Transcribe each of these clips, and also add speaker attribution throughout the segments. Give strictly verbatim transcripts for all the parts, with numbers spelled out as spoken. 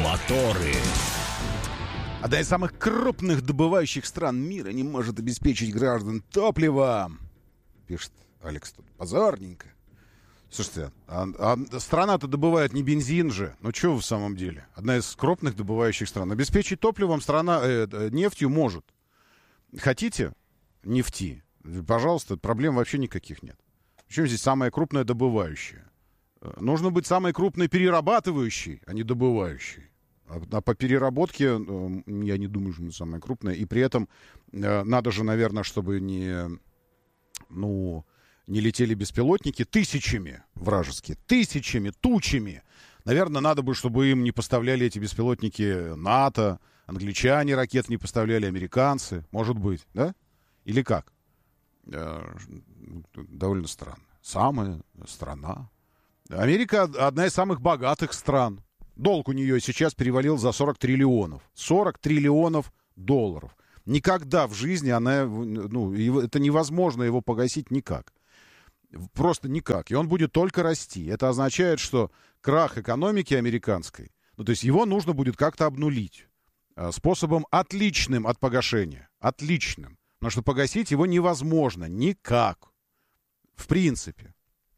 Speaker 1: Моторы.
Speaker 2: Одна из самых крупных добывающих стран мира не может обеспечить граждан топливом. Пишет Алекс тут. Позорненько. Слушайте, а, а страна-то добывает не бензин же. Ну что в самом деле? Одна из крупных добывающих стран. Обеспечить топливом страна э, э, нефтью может. Хотите нефти? Пожалуйста, проблем вообще никаких нет. Причем здесь самая крупная добывающая? Нужно быть самой крупной перерабатывающей, а не добывающей. А по переработке, я не думаю, что мы самая крупная. И при этом надо же, наверное, чтобы не, ну, не летели беспилотники тысячами вражеские, тысячами, тучами. Наверное, надо бы, чтобы им не поставляли эти беспилотники НАТО, англичане ракет не поставляли, американцы. Может быть, да? Или как? Довольно странно. Самая страна. Америка одна из самых богатых стран. Долг у нее сейчас перевалил за сорок триллионов. сорок триллионов долларов. Никогда в жизни она... Ну, это невозможно его погасить никак. Просто никак. И он будет только расти. Это означает, что крах экономики американской, ну, то есть его нужно будет как-то обнулить. Способом отличным от погашения. Отличным. Потому что погасить его невозможно. Никак. В принципе.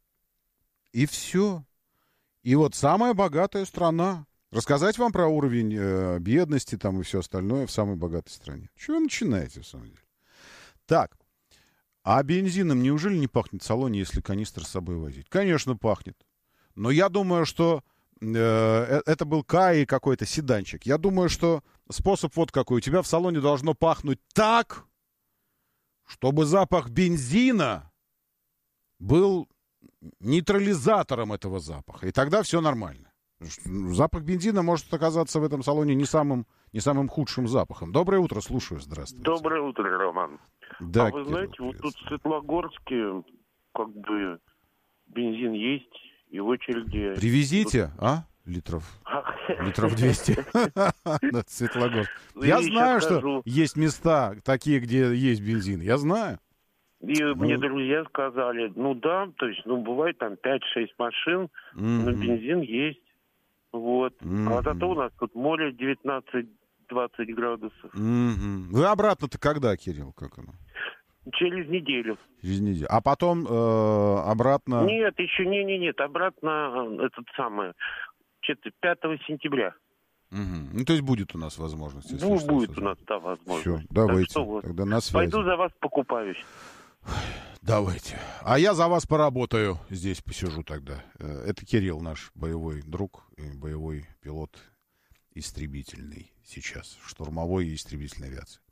Speaker 2: И все. И вот самая богатая страна. Рассказать вам про уровень э, бедности там и все остальное в самой богатой стране. Чего вы начинаете, в самом деле? Так. А бензином неужели не пахнет в салоне, если канистр с собой возить? Конечно, пахнет. Но я думаю, что э, это был Каи какой-то, седанчик. Я думаю, что способ вот какой. У тебя в салоне должно пахнуть так, чтобы запах бензина был нейтрализатором этого запаха. И тогда все нормально. Запах бензина может оказаться в этом салоне не самым, не самым худшим запахом. Доброе утро, слушаю. Здравствуйте.
Speaker 3: Доброе утро, Роман.
Speaker 2: Да,
Speaker 3: а вы знаете, вот тут в Светлогорске как бы бензин есть, и в очереди...
Speaker 2: Привезите, тут... а? Литров. Литров двести. Светлогорск. Я знаю, что есть места такие, где есть бензин. Я знаю.
Speaker 3: И ну, мне друзья сказали, ну да, то есть, ну, бывает там пять-шесть машин, mm-hmm. но бензин есть. Вот. Mm-hmm. А зато у нас тут море девятнадцать-двадцать градусов.
Speaker 2: Mm-hmm. Вы обратно-то когда, Кирилл, как оно?
Speaker 3: Через неделю.
Speaker 2: Через неделю. А потом э, обратно...
Speaker 3: Нет, еще не, не, нет, обратно этот самый, что-то пятого сентября.
Speaker 2: Угу. Ну, то есть будет у нас возможность.
Speaker 3: Ну, будет у нас, да, возможность.
Speaker 2: Все, давайте,
Speaker 3: что вот,
Speaker 2: тогда на связи.
Speaker 3: Пойду за вас покупаюсь.
Speaker 2: Давайте. А я за вас поработаю. Здесь посижу тогда. Это Кирилл, наш боевой друг и боевой пилот истребительный сейчас. Штурмовой и истребительной авиации.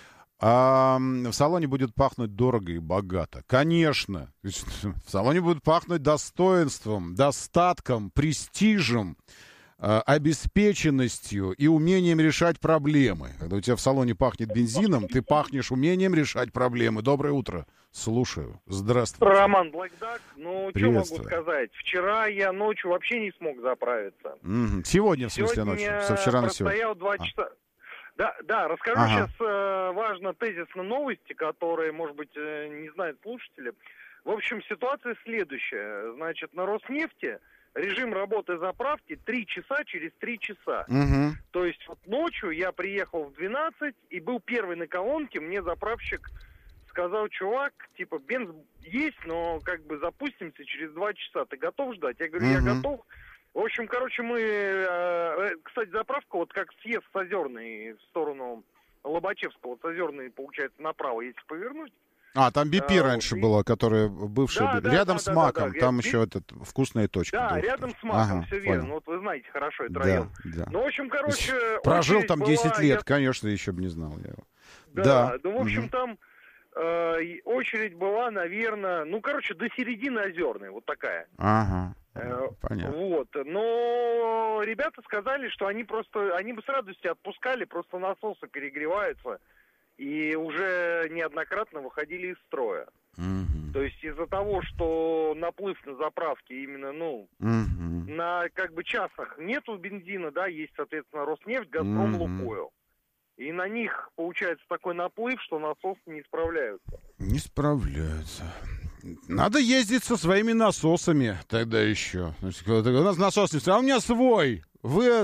Speaker 2: А в салоне будет пахнуть дорого и богато. Конечно. В салоне будет пахнуть достоинством, достатком, престижем, обеспеченностью и умением решать проблемы. Когда у тебя в салоне пахнет бензином, ты пахнешь умением решать проблемы. Доброе утро. Слушаю. Здравствуйте.
Speaker 4: Роман Блэкдак. Ну, что могу сказать? Вчера я ночью вообще не смог заправиться.
Speaker 2: Mm-hmm. Сегодня, в смысле,
Speaker 4: сегодня
Speaker 2: ночью? Со вчера на сегодня.
Speaker 4: Простоял два часа. А. Да, да, расскажу ага. сейчас э, важно тезисно новости, которые, может быть, э, не знают слушатели. В общем, ситуация следующая. Значит, на Роснефти режим работы заправки три часа через три часа.
Speaker 2: Угу.
Speaker 4: То есть вот ночью я приехал в двенадцать и был первый на колонке. Мне заправщик сказал, чувак, типа, бенз есть, но как бы запустимся через два часа. Ты готов ждать? Я говорю, угу. я готов. В общем, короче, мы... Э, кстати, заправка вот как съезд с Озерной в сторону Лобачевского. С Озерной, получается, направо, если повернуть.
Speaker 2: А, там би пи
Speaker 4: а,
Speaker 2: раньше
Speaker 4: и...
Speaker 2: была, которая бывшая...
Speaker 4: Да, да,
Speaker 2: рядом
Speaker 4: да,
Speaker 2: с
Speaker 4: да,
Speaker 2: Маком,
Speaker 4: да, да.
Speaker 2: там
Speaker 4: Би...
Speaker 2: еще этот, вкусная точка.
Speaker 4: Да,
Speaker 2: была,
Speaker 4: рядом
Speaker 2: тоже.
Speaker 4: с Маком,
Speaker 2: ага,
Speaker 4: все
Speaker 2: понял.
Speaker 4: верно. Вот вы знаете хорошо этот
Speaker 2: да,
Speaker 4: район.
Speaker 2: Да.
Speaker 4: Ну, в общем, короче...
Speaker 2: Прожил там десять
Speaker 4: была,
Speaker 2: лет,
Speaker 4: я...
Speaker 2: конечно, еще бы не знал я его.
Speaker 4: Да,
Speaker 2: да.
Speaker 4: ну, в общем,
Speaker 2: угу.
Speaker 4: там э, очередь была, наверное, ну, короче, до середины Озерной, вот такая.
Speaker 2: Ага. Понятно.
Speaker 4: Вот. Но ребята сказали, что они просто, они бы с радостью отпускали, просто насосы перегреваются и уже неоднократно выходили из строя.
Speaker 2: Угу.
Speaker 4: То есть из-за того, что наплыв на заправке именно, ну,
Speaker 2: угу.
Speaker 4: на как бы часах нету бензина, да, есть, соответственно, Роснефть, Газпром,
Speaker 2: угу.
Speaker 4: Лукойл. И на них получается такой наплыв, что насосы не справляются.
Speaker 2: Не справляются. Надо ездить со своими насосами тогда еще. У нас насос не... А у меня свой. Вы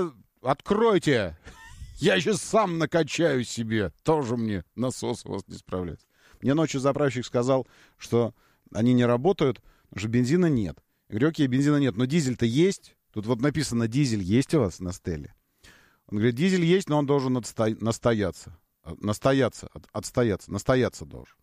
Speaker 2: откройте! Я сейчас сам накачаю себе. Тоже мне насос у вас не справляется. Мне ночью заправщик сказал, что они не работают, потому что бензина нет. Я говорю, окей, бензина нет, но дизель-то есть. Тут вот написано, дизель есть у вас на стеле? Он говорит, дизель есть, но он должен отсто... настояться. Настояться, от... отстояться, настояться должен.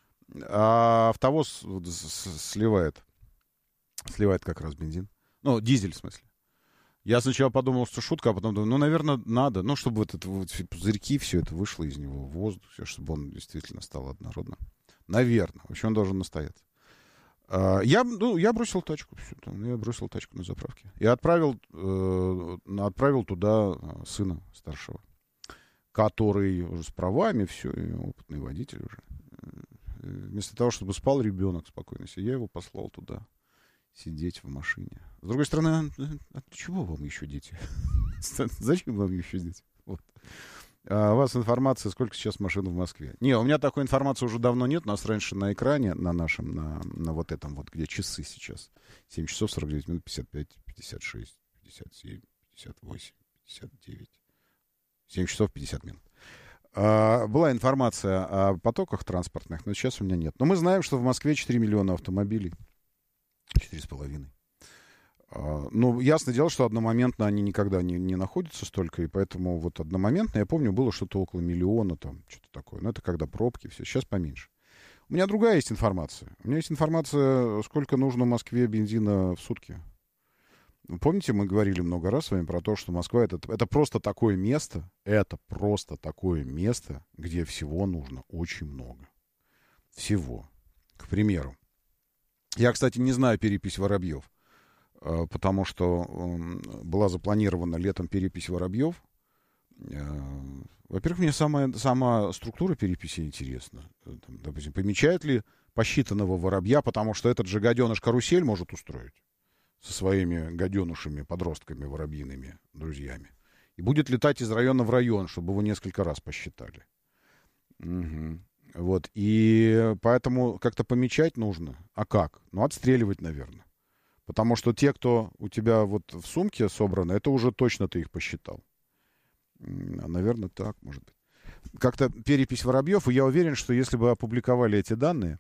Speaker 2: А автовоз сливает. Сливает как раз бензин. Ну, дизель, в смысле. Я сначала подумал, что шутка, а потом думаю, ну, наверное, надо. Ну, чтобы вот это вот пузырьки, все это вышло из него в воздух, все, чтобы он действительно стал однородным. Наверное. В общем, он должен настояться. Я, ну, я бросил тачку. Все, там, я бросил тачку на заправке. Я отправил, э, отправил туда сына старшего, который уже с правами, все, опытный водитель уже. Вместо того, чтобы спал ребенок спокойно, я его послал туда сидеть в машине. С другой стороны, а чего вам еще дети? Зачем вам еще дети? Вот. А у вас информация, сколько сейчас машин в Москве? Не, у меня такой информации уже давно нет. У нас раньше на экране, на нашем, на, на вот этом вот, где часы сейчас. семь часов сорок девять минут, пятьдесят пять, пятьдесят шесть, пятьдесят семь, пятьдесят восемь, пятьдесят девять. семь часов пятьдесят минут. А, была информация о потоках транспортных, но сейчас у меня нет. Но мы знаем, что в Москве четыре миллиона автомобилей. четыре с половиной. Ну, ясное дело, что одномоментно они никогда не, не находятся столько, и поэтому вот одномоментно, я помню, было что-то около миллиона, там, что-то такое. Но это когда пробки, все. Сейчас поменьше. У меня другая есть информация. У меня есть информация, сколько нужно Москве бензина в сутки. Помните, мы говорили много раз с вами про то, что Москва это, это просто такое место, это просто такое место, где всего нужно очень много. Всего. К примеру. Я, кстати, не знаю перепись воробьев, потому что была запланирована летом перепись воробьев. Во-первых, мне сама, сама структура переписи интересна. Там, допустим, помечают ли посчитанного воробья, потому что этот же гаденыш карусель может устроить со своими гаденушами, подростками воробьиными, друзьями. И будет летать из района в район, чтобы его несколько раз посчитали. Угу. Вот. И поэтому как-то помечать нужно. А как? Ну, отстреливать, наверное. Потому что те, кто у тебя вот в сумке собраны, это уже точно ты их посчитал. Наверное, так, может быть. Как-то перепись воробьев, и я уверен, что если бы опубликовали эти данные,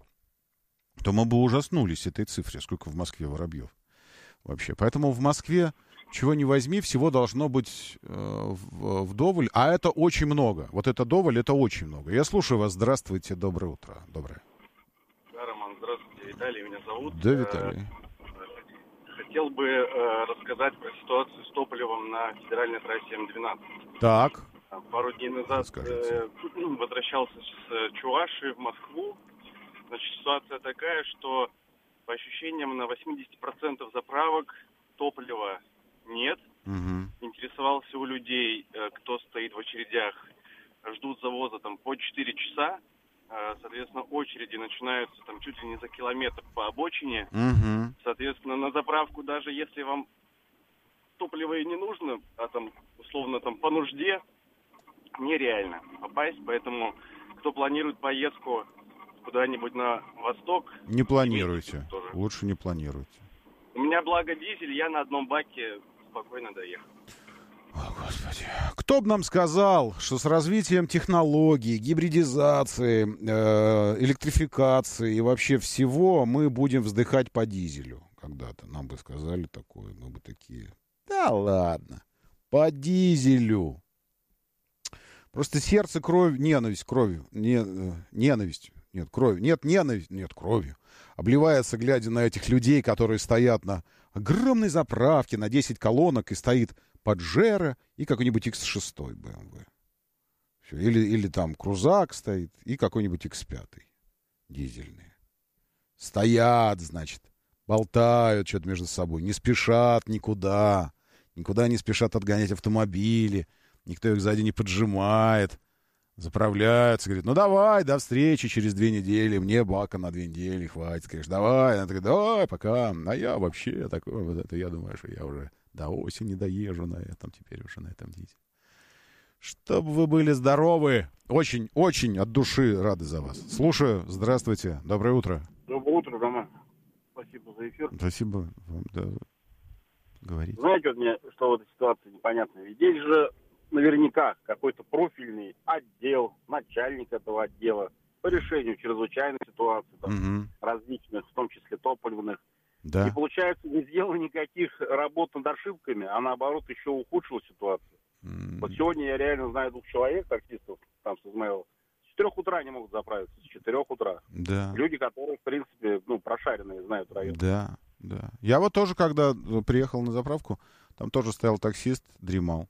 Speaker 2: то мы бы ужаснулись этой цифре, сколько в Москве воробьев вообще. Поэтому в Москве, чего не возьми, всего должно быть э, вдоволь, а это очень много. Вот это доволь, это очень много. Я слушаю вас. Здравствуйте, доброе утро. Доброе.
Speaker 1: Да, Роман, здравствуйте. Виталий меня зовут.
Speaker 2: Да, Виталий.
Speaker 1: Хотел бы э, рассказать про ситуацию с топливом на федеральной трассе эм двенадцать.
Speaker 2: Так.
Speaker 1: Пару дней назад э, возвращался с Чувашии в Москву. Значит, ситуация такая, что по ощущениям на восемьдесят процентов заправок топлива нет.
Speaker 2: Угу.
Speaker 1: Интересовался у людей, э, кто стоит в очередях, ждут завоза там по четыре часа. Соответственно, очереди начинаются там чуть ли не за километр по обочине.
Speaker 2: Угу.
Speaker 1: Соответственно, на заправку, даже если вам топливо и не нужно, а там, условно, там по нужде, нереально попасть. Поэтому, кто планирует поездку куда-нибудь на восток...
Speaker 2: Не планируйте. Лучше не планируйте.
Speaker 1: У меня, благо, дизель, я на одном баке спокойно доехал.
Speaker 2: О, Господи. Кто бы нам сказал, что с развитием технологий, гибридизации, э, электрификации и вообще всего мы будем вздыхать по дизелю когда-то. Нам бы сказали такое, мы бы такие, да ладно, по дизелю. Просто сердце, кровь, ненависть, кровью, не, э, ненавистью, нет, кровью, нет, ненависть, нет, кровью. Обливается, глядя на этих людей, которые стоят на огромной заправке на десять колонок и стоит Паджеро и какой-нибудь икс шесть бэ эм вэ. Все. Или, или там крузак стоит и какой-нибудь икс пять дизельный. Стоят, значит, болтают что-то между собой, не спешат никуда, никуда не спешат отгонять автомобили, никто их сзади не поджимает, заправляются, говорит, ну давай, до встречи через две недели, мне бака на две недели хватит, конечно, давай, она такая, давай, пока, а я вообще такой, вот это, я думаю, что я уже до осени доезжу на этом, теперь уже на этом дизеле. Чтобы вы были здоровы, очень, очень от души рады за вас. Слушаю, здравствуйте, доброе утро.
Speaker 5: Доброе утро, Роман. Спасибо за эфир.
Speaker 2: Спасибо вам, да. говорите.
Speaker 5: Знаете, вот мне, что в этой ситуации непонятно. Ведь здесь же наверняка какой-то профильный отдел, начальник этого отдела по решению чрезвычайных ситуаций, там, угу. различных, в том числе топливных.
Speaker 2: Да.
Speaker 5: И получается, не сделал никаких работ над ошибками, а наоборот еще ухудшил ситуацию. Mm. Вот сегодня я реально знаю двух человек, таксистов, там с Измаила, с четырех утра они могут заправиться, с четырех утра.
Speaker 2: Да.
Speaker 5: Люди, которые, в принципе, ну, прошаренные, знают район.
Speaker 2: Да, да. Я вот тоже, когда приехал на заправку, там тоже стоял таксист, дремал.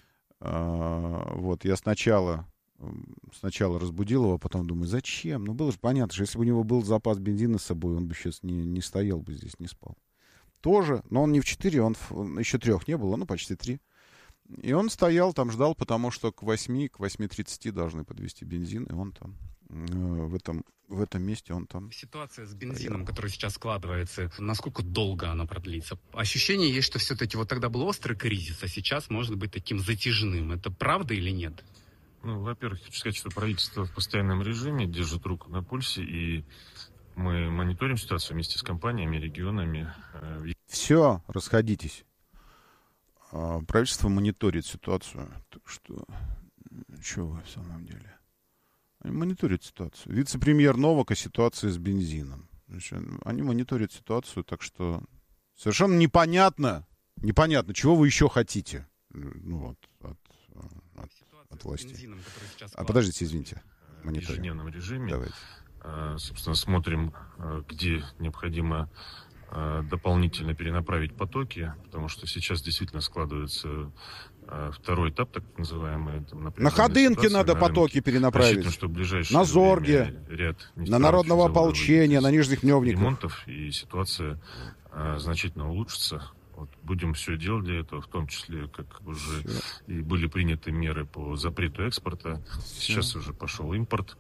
Speaker 2: А, вот, я сначала... Сначала разбудил его, потом думаю, зачем? Ну, было же понятно, что если бы у него был запас бензина с собой, он бы сейчас не, не стоял бы здесь, не спал. Тоже, но он не в четыре, он, в, он еще трех не было, ну, почти три. И он стоял там, ждал, потому что к восьми, к восьми тридцати должны подвезти бензин, и он там, э, в, этом, в этом месте он там...
Speaker 6: Ситуация с бензином, которая сейчас складывается, насколько долго она продлится? Ощущение есть, что все-таки вот тогда был острый кризис, а сейчас может быть таким затяжным. Это правда или нет?
Speaker 7: Ну, во-первых, хочу сказать, что правительство в постоянном режиме держит руку на пульсе, и мы мониторим ситуацию вместе с компаниями, регионами.
Speaker 2: Все, расходитесь. Правительство мониторит ситуацию. Так что, что вы в самом деле? Они мониторят ситуацию. Вице-премьер Новак о ситуации с бензином. Они мониторят ситуацию, так что совершенно непонятно, непонятно, чего вы еще хотите. Ну вот, от, от от власти. Бензином, а подождите, извините.
Speaker 7: В ежедневном режиме.
Speaker 2: Давайте.
Speaker 7: А, собственно, смотрим, где необходимо а, дополнительно перенаправить потоки, потому что сейчас действительно складывается а, второй этап, так называемый. Там,
Speaker 2: на Ходынке надо на потоки рынке. Перенаправить.
Speaker 7: Что в
Speaker 2: на Зорге,
Speaker 7: ряд
Speaker 2: на Народного ополчения, на Нижних Пневниках.
Speaker 7: Ремонтов, и ситуация а, значительно улучшится. Вот, будем все делать для этого, в том числе, как уже все. И были приняты меры по запрету экспорта. Все. Сейчас уже пошел импорт.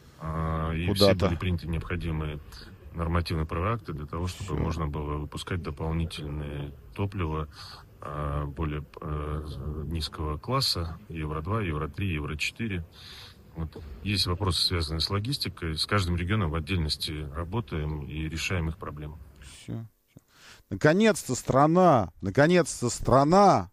Speaker 7: А, и
Speaker 2: Куда-то.
Speaker 7: Все были приняты необходимые нормативные правовые акты для того, чтобы все. Можно было выпускать дополнительное топливо а, более а, низкого класса, евро два, евро три, евро четыре. Вот. Есть вопросы, связанные с логистикой. С каждым регионом в отдельности работаем и решаем их проблемы.
Speaker 2: Все. Наконец-то страна, наконец-то страна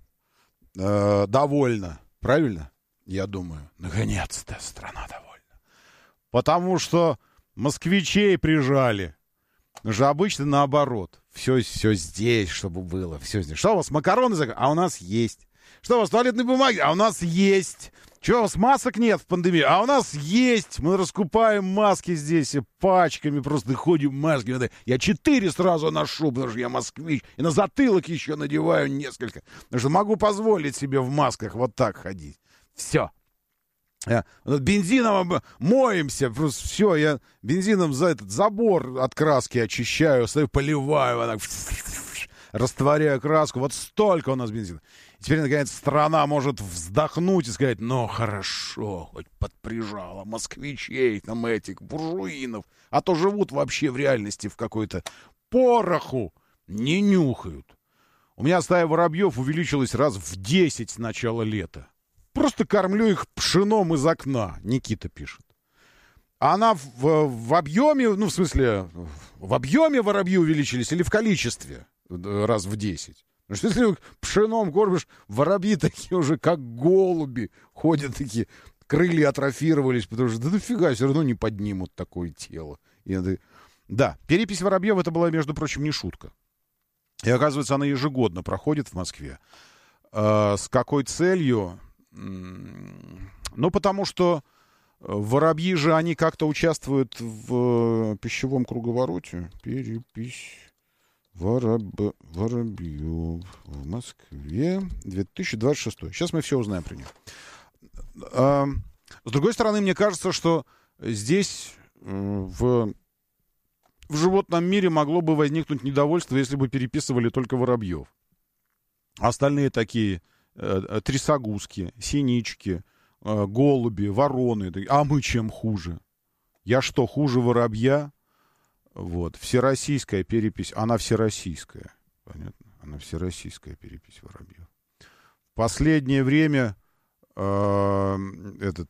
Speaker 2: э, довольна. Правильно? Я думаю, наконец-то страна довольна. Потому что москвичей прижали. Же обычно наоборот. Все, все здесь, чтобы было. Все здесь. Что у вас, макароны? А у нас есть. Что у вас, туалетной бумаги? А у нас есть. Что у вас, масок нет в пандемии? А у нас есть. Мы раскупаем маски здесь и пачками просто ходим маски. Я четыре сразу ношу, потому что я москвич. И на затылок еще надеваю несколько. Потому что могу позволить себе в масках вот так ходить. Все. Я, вот бензином моемся, просто все, я бензином за этот забор от краски очищаю, стою, поливаю, вот так, растворяю краску. Вот столько у нас бензина. И теперь, наконец, страна может вздохнуть и сказать, ну, хорошо, хоть подприжала москвичей, там, этих буржуинов, а то живут вообще в реальности в какой-то пороху, не нюхают. У меня стая воробьев увеличилась раз в десять с начала лета. Просто кормлю их пшеном из окна, Никита пишет. Она в, в, в объеме, ну, в смысле, в объеме воробьи увеличились или в количестве раз в десять? Потому что если пшеном кормишь, воробьи такие уже, как голуби, ходят такие, крылья атрофировались, потому что да нафига, все равно не поднимут такое тело. И это... Да, перепись воробьев, это была, между прочим, не шутка. И, оказывается, она ежегодно проходит в Москве. Э, с какой целью? Ну, потому что воробьи же, они как-то участвуют в пищевом круговороте. Перепись вороб... воробьев в Москве две тысячи двадцать шестой. Сейчас мы все узнаем про них. А, с другой стороны, мне кажется, что здесь в, в животном мире могло бы возникнуть недовольство, если бы переписывали только воробьев. Остальные такие... трясогузки, синички, голуби, вороны. А мы чем хуже? Я что, хуже воробья? Вот. Всероссийская перепись. Она всероссийская. Понятно? Она всероссийская перепись воробьев. В последнее время э, этот...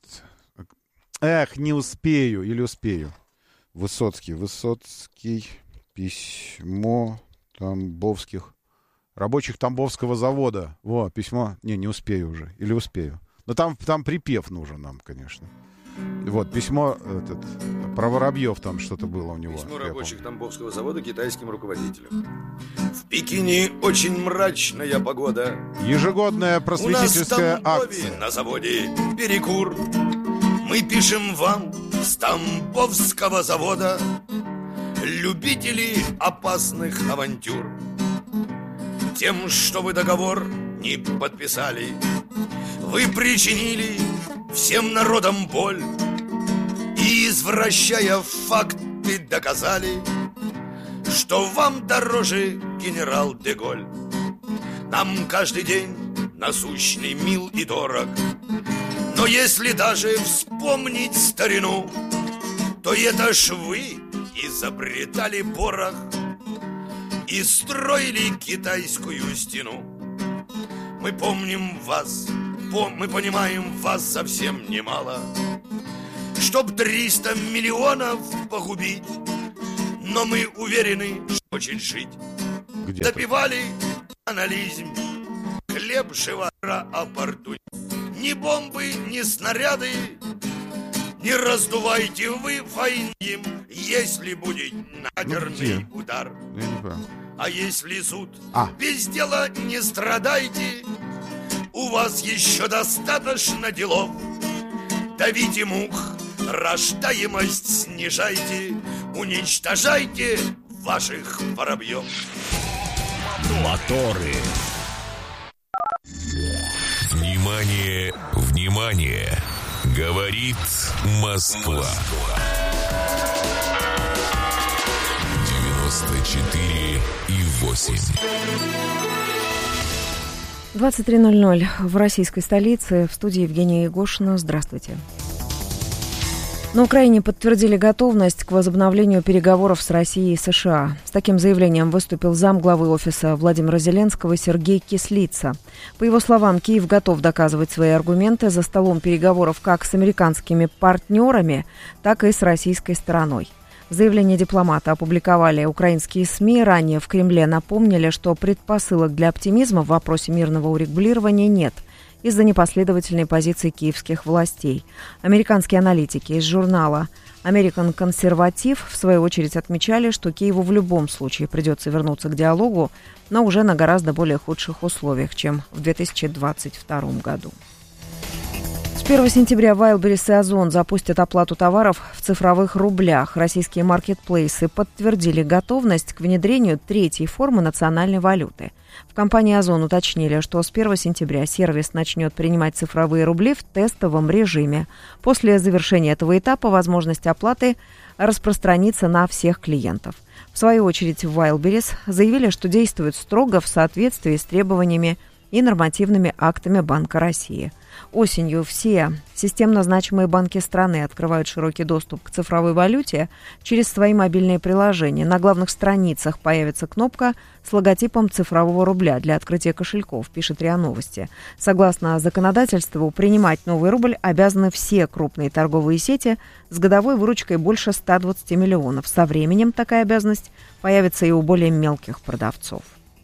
Speaker 2: Эх, не успею. Или успею. Высоцкий. Высоцкий. Письмо Тамбовских рабочих Тамбовского завода. Во, письмо. Не, не успею уже. Или успею. Но там, там припев нужен нам, конечно. Вот, письмо этот, про воробьев там что-то было у него.
Speaker 8: Письмо рабочих Тамбовского завода китайским руководителям. В Пекине очень мрачная погода.
Speaker 2: Ежегодная просветительская
Speaker 8: У нас в Тамбове
Speaker 2: акция.
Speaker 8: На заводе перекур. Мы пишем вам с Тамбовского завода, любители опасных авантюр. Тем, что вы договор не подписали, вы причинили всем народам боль и, извращая факты, доказали, что вам дороже генерал де-Голь. Нам каждый день насущный, мил и дорог, но если даже вспомнить старину, то это ж вы изобретали порох и строили китайскую стену. Мы помним вас, пом- мы понимаем вас совсем немало, чтоб триста миллионов погубить, но мы уверены, что очень жить.
Speaker 2: Где-то.
Speaker 8: Допивали анализм, хлеб живара оппортунизм. Ни бомбы, ни снаряды не раздувайте вы войны, если будет ядерный
Speaker 2: Ну,
Speaker 8: удар.
Speaker 2: Я не понял.
Speaker 8: А если суд,
Speaker 2: А.
Speaker 8: без дела не страдайте, у вас еще достаточно делов. Давите мух, рождаемость снижайте, уничтожайте ваших воробьев.
Speaker 9: Моторы. Внимание, внимание! Говорит Москва. девяносто четыре и восемь.
Speaker 10: двадцать три ноль ноль в российской столице. В студии Евгения Егошина. Здравствуйте. На Украине подтвердили готовность к возобновлению переговоров с Россией и США. С таким заявлением выступил замглавы офиса Владимира Зеленского Сергей Кислица. По его словам, Киев готов доказывать свои аргументы за столом переговоров как с американскими партнерами, так и с российской стороной. Заявление дипломата опубликовали украинские СМИ. Ранее в Кремле напомнили, что предпосылок для оптимизма в вопросе мирного урегулирования нет из-за непоследовательной позиции киевских властей. Американские аналитики из журнала American Conservative в свою очередь отмечали, что Киеву в любом случае придется вернуться к диалогу, но уже на гораздо более худших условиях, чем в две тысячи двадцать втором году. С первого сентября Wildberries и Озон запустят оплату товаров в цифровых рублях. Российские маркетплейсы подтвердили готовность к внедрению третьей формы национальной валюты. В компании Озон уточнили, что с первого сентября сервис начнет принимать цифровые рубли в тестовом режиме. После завершения этого этапа возможность оплаты распространится на всех клиентов. В свою очередь в Wildberries заявили, что действуют строго в соответствии с требованиями и нормативными актами Банка России. Осенью все системно значимые банки страны открывают широкий доступ к цифровой валюте через свои мобильные приложения. На главных страницах появится кнопка с логотипом цифрового рубля для открытия кошельков, пишет РИА Новости. Согласно законодательству, принимать новый рубль обязаны все крупные торговые сети с годовой выручкой больше ста двадцати миллионов. Со временем такая обязанность появится и у более мелких продавцов.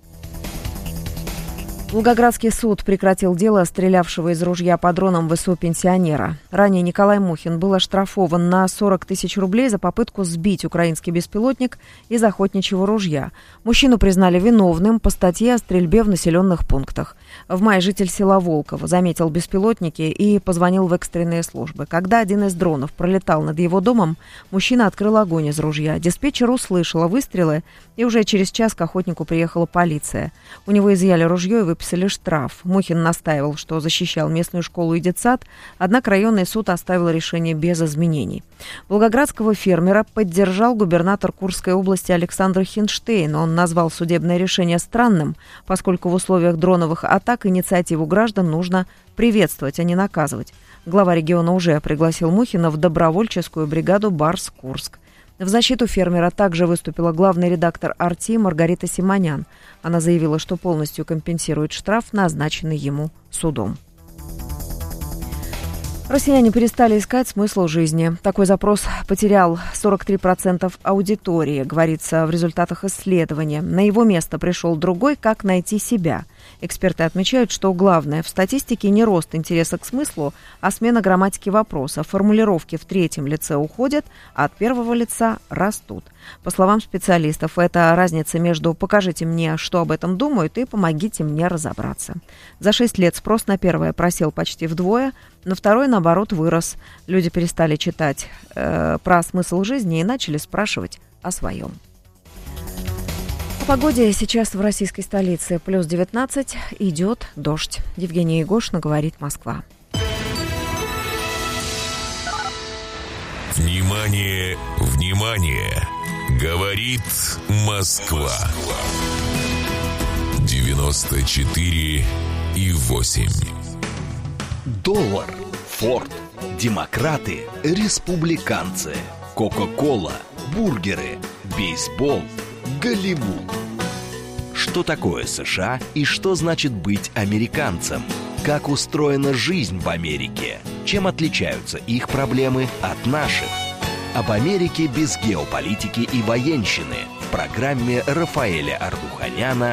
Speaker 10: Волгоградский суд прекратил дело стрелявшего из ружья по дронам в ВСУ пенсионера. Ранее Николай Мухин был оштрафован на сорок тысяч рублей за попытку сбить украинский беспилотник из охотничьего ружья. Мужчину признали виновным по статье о стрельбе в населенных пунктах. В мае житель села Волково заметил беспилотники и позвонил в экстренные службы. Когда один из дронов пролетал над его домом, мужчина открыл огонь из ружья. Диспетчер услышала выстрелы, и уже через час к охотнику приехала полиция. У него изъяли ружье и выписали штраф. Мухин настаивал, что защищал местную школу и детсад, однако районный суд оставил решение без изменений. Волгоградского фермера поддержал губернатор Курской области Александр Хинштейн. Он назвал судебное решение странным, поскольку в условиях дроновых атак инициативу граждан нужно приветствовать, а не наказывать. Глава региона уже пригласил Мухина в добровольческую бригаду «Барс-Курск». В защиту фермера также выступила главный редактор «Арти» Маргарита Симонян. Она заявила, что полностью компенсирует штраф, назначенный ему судом. Россияне перестали искать смысл жизни. Такой запрос потерял сорок три процента аудитории, говорится в результатах исследования. На его место пришел другой: как найти себя. Эксперты отмечают, что главное в статистике не рост интереса к смыслу, а смена грамматики вопроса. Формулировки в третьем лице уходят, а от первого лица растут. По словам специалистов, это разница между «покажите мне, что об этом думают» и «помогите мне разобраться». За шесть лет спрос на первое просел почти вдвое, на второе, наоборот, вырос. Люди перестали читать э, про смысл жизни и начали спрашивать о своем. О погоде сейчас в российской столице плюс девятнадцать, идет дождь. Евгения Егошина, говорит Москва.
Speaker 9: Внимание, внимание! Говорит Москва. девяносто четыре и восемь.
Speaker 11: Доллар, Форд, демократы, республиканцы, Кока-кола, бургеры, бейсбол, Голливуд. Что такое США и что значит быть американцем? Как устроена жизнь в Америке? Чем отличаются их проблемы от наших? Об Америке без геополитики и военщины в программе Рафаэля Ардуханяна